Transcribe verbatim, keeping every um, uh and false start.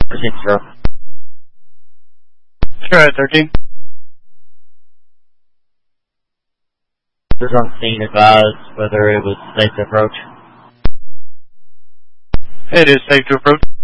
Proceed, zero. Sure, thirteen. Just on scene, advised whether it was safe to approach. It is safe to approach.